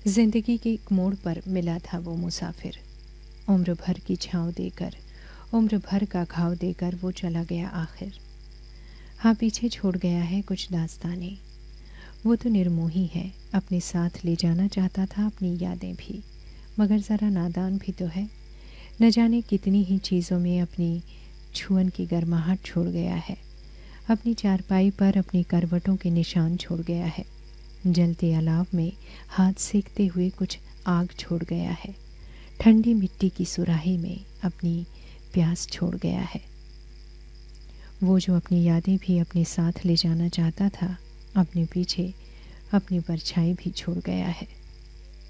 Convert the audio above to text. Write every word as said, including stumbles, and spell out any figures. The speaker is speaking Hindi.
जिंदगी के एक मोड़ पर मिला था वो मुसाफिर। उम्र भर की छाँव देकर, उम्र भर का घाव देकर वो चला गया आखिर। हाँ, पीछे छोड़ गया है कुछ दास्तानें। वो तो निर्मोही है, अपने साथ ले जाना चाहता था अपनी यादें भी, मगर ज़रा नादान भी तो है। न जाने कितनी ही चीज़ों में अपनी छुअन की गर्माहट छोड़ गया है। अपनी चारपाई पर अपनी करवटों के निशान छोड़ गया है। जलते अलाव में हाथ सेकते हुए कुछ आग छोड़ गया है। ठंडी मिट्टी की सुराही में अपनी प्यास छोड़ गया है। वो जो अपनी यादें भी अपने साथ ले जाना चाहता था, अपने पीछे अपनी परछाई भी छोड़ गया है।